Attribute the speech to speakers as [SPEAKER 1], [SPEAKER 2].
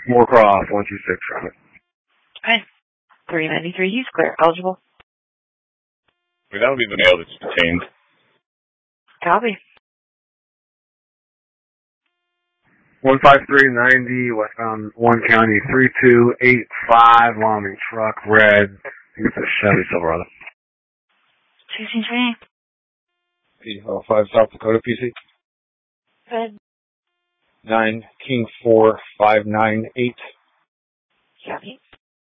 [SPEAKER 1] Moorcroft, 126, traffic.
[SPEAKER 2] Okay. 393 Hughes Square, eligible.
[SPEAKER 3] That'll be the male that's detained.
[SPEAKER 2] Copy.
[SPEAKER 1] 15390, westbound 1 County, 3285, Wyoming truck, red. I think it's a Chevy Silverado.
[SPEAKER 2] 1620.
[SPEAKER 4] P05 South Dakota PC.
[SPEAKER 2] Red.
[SPEAKER 4] 9 King 4598.
[SPEAKER 2] Copy.